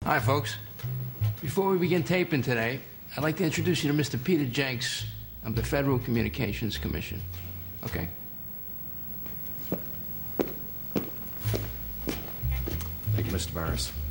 Hi, folks. Before we begin taping today, I'd like to introduce you to Mr. Peter Jenks of the Federal Communications Commission. Okay? Thank you, Mr. Barris.